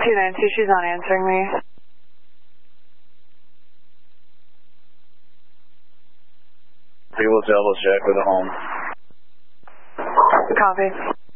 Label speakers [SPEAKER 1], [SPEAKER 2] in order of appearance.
[SPEAKER 1] 292, she's not answering me.
[SPEAKER 2] We will double check with the home.
[SPEAKER 1] Copy.